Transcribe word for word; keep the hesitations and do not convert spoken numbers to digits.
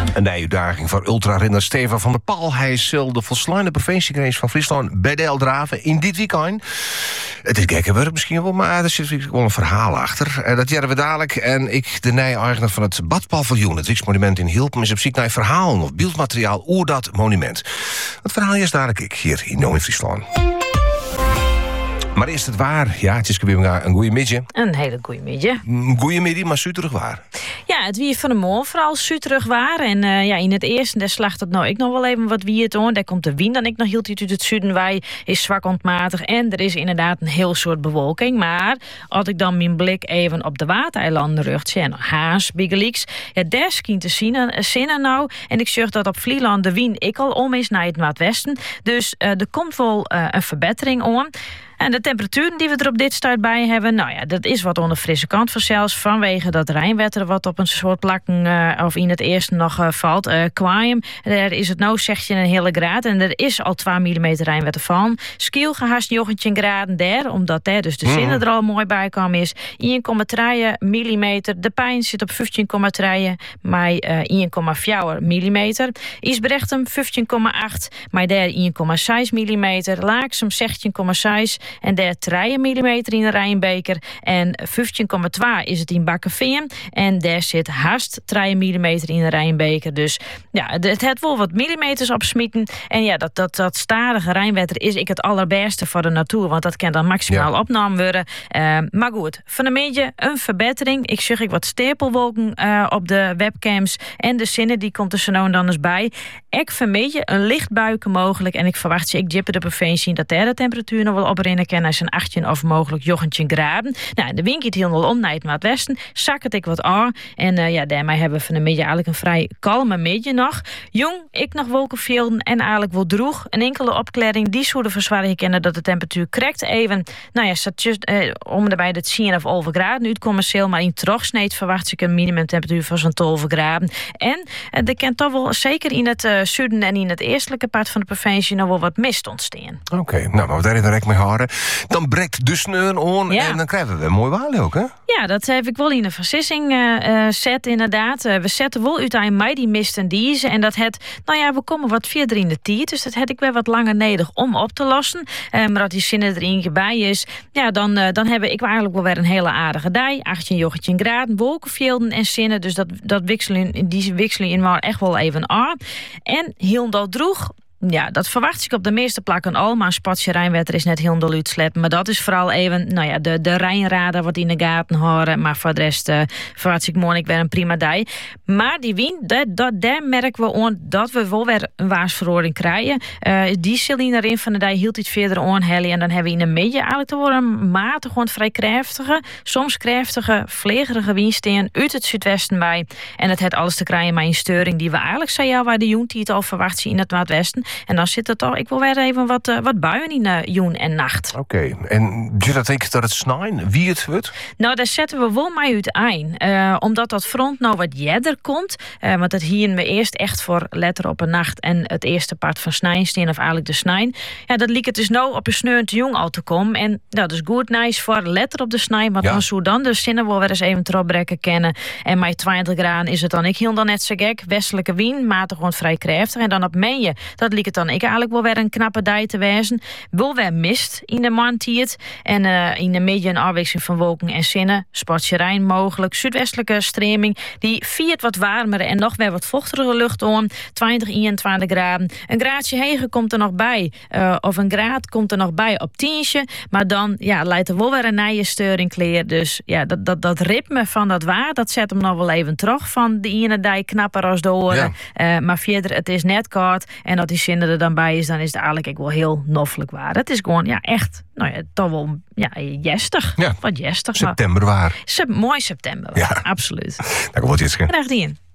Een uitdaging voor ultra-renner Steven van der Pal. Hij zal de volslaande provincierace van Friesland bij de draven in dit weekend. Het is gekke werk misschien wel, maar er zit wel een verhaal achter. Uh, dat jaren we dadelijk. En ik, de nij-eigenaar van het Badpaviljoen, het Rijksmonument in Hilpum, is op zoek naar verhalen of beeldmateriaal over dat monument. Het verhaal is dadelijk ik hier in Noord Friesland. Maar is het waar? Ja, het is weer een goeie middag. Een hele goeie middag. Een goeie middag, maar zuterig waar. Ja, het wie van de morgen vooral zuterig waar. En uh, ja, in het eerste, daar slacht het nou ik nog wel even wat wie het hoor. Daar komt de wind dan ik nog hield uit het zuiden. Wij is zwak ontmatig. En er is inderdaad een heel soort bewolking. Maar als ik dan mijn blik even op de Watereilanden rucht, zijn Haas, Biggeliks. Ja, daar schijnt te zien, zinnen nou. En ik zeg dat op Vlieland de wind ik al om is naar het noordwesten. Dus uh, er komt wel uh, een verbetering om. En de temperaturen die we er op dit stuit bij hebben, nou ja, dat is wat onder de frisse kant van zelfs. Vanwege dat Rijnwetter wat op een soort plakken, uh, of in het eerste nog uh, valt. Uh, Kwaaium, daar is het nou zestien een hele graad. En er is al twee millimeter Rijnwetter van. Skiel gehast negentien graden daar, omdat daar dus de zinnen mm. er al mooi bij komen is. één komma drie millimeter. De pijn zit op vijftien komma drie, maar uh, één komma vier millimeter. Isberechtem vijftien komma acht, maar daar één komma zes millimeter. Laaksum zestien komma zes. En daar drie millimeter in de Rijnbeker. En vijftien komma twee is het in Bakkenveen. En daar zit haast drie millimeter in de Rijnbeker. Dus ja, het heeft wel wat millimeters opsmieten. En ja, dat, dat, dat stadige Rijnwetter is ik het allerbeste voor de natuur. Want dat kan dan maximaal ja. opname worden. Uh, maar goed, van een beetje een verbetering. Ik zeg ik wat stapelwolken uh, op de webcams. En de zinnen, die komt er zo nou en dan eens bij. Ik vermeed je een licht buiken mogelijk. En ik verwacht je, ik jippe de provincie dat daar de temperatuur nog wel oprennen kan als een achttien of mogelijk negentien graden. Nou, de wind gaat heel om naar het noordwesten. Zak het ik wat aan. En uh, ja, daarmee hebben we van de middag eigenlijk een vrij kalme middag nog. Jong, ik nog wolkenvelden en eigenlijk wel droeg. Een enkele opklaring, die zouden verzwaren kennen dat de temperatuur correct even, nou ja, staat just, uh, om erbij de tien of elf graden. Nu het commercieel, maar in terugsneed verwacht ik een minimumtemperatuur van zo'n twaalf graden. En uh, er kan toch wel, zeker in het uh, zuiden en in het eestelijke part van de provincie, nog wel wat mist ontstaan. Oké, okay, nou, maar we daar direct mee houden. Dan breekt de sneeuw on ja. en dan krijgen we een mooi waar ook, hè? Ja, dat heb ik wel in een versissing uh, zet, inderdaad. Uh, we zetten wel uiteindelijk mij die mist en die en dat het, nou ja, we komen wat verder in de tijd, dus dat heb ik wel wat langer nodig om op te lossen. Uh, maar als die zinnen erin bij is, ja, dan, uh, dan hebben ik eigenlijk wel weer een hele aardige dag. achttien, negentien graden, wolkenvelden en zinnen, dus dat, dat wisselen, die wisselen in maar echt wel even aan. En heel dat droeg. Ja, dat verwacht ik op de meeste plakken al. Maar een spatje Rijnwetter is net heel de slepen. Maar dat is vooral even, nou ja, de, de Rijnradar wat in de gaten horen. Maar voor de rest uh, verwacht ik morgen weer een prima dag. Maar die wind, dat, dat, daar merken we aan dat we wel weer een waarsverhoring krijgen. Uh, die zullen erin van de dag hield iets verder aanhellen. En dan hebben we in de midden eigenlijk te worden matig, gewoon vrij krachtige, soms krachtige, vlegerige windsteen uit het zuidwesten bij. En het heeft alles te krijgen met een steuring die we eigenlijk zei ja, waar de jong die het al verwacht zien in het noordwesten. En dan zit er toch, ik wil weer even wat, uh, wat buien in uh, joen en nacht. Oké, okay. En je dat denk dat het snijden, wie het wordt? Nou, daar zetten we wel mee uit eind. Uh, omdat dat front nou wat jedder komt. Uh, want dat hier we eerst echt voor letter op een nacht en het eerste part van snijden, of eigenlijk de snijn. Ja, dat liep het dus nou op een sneeuwend jong al te komen. En nou, dat is goed nice voor letter op de snij. Maar ja. dan zo dan de zinnen wel weer eens even terugbrekken kennen. En met twintig graden is het dan, ik hield dan net zo gek. Westelijke wind, matig gewoon vrij krachtig. En dan op menje, dat liep het dan ik eigenlijk wel weer een knappe dag te wezen. Wel weer mist in de maantijd. En uh, in de midden een afwisseling van wolken en zinnen. Sportjerijn mogelijk. Zuidwestelijke streming. Die viert wat warmer en nog weer wat vochtigere lucht om. twintig, eenentwintig graden. Een graadje hegen komt er nog bij. Uh, of een graad komt er nog bij op tientje. Maar dan ja, leidt er wel weer een nieuwe steuring kleer. Dus ja, dat, dat, dat ritme van dat waar, dat zet hem nog wel even terug. Van de ene dag knapper als de oren. Ja. Uh, maar verder, het is net koud. En dat die zinnen er dan bij is, dan is het eigenlijk ook wel heel noffelijk waar. Het is gewoon, ja, echt, nou ja, toch wel, ja, jestig. Ja. Wat jestig. September waar. Se- mooi september waar, ja. Absoluut. Dank u wel, Jitske. Graag gedaan.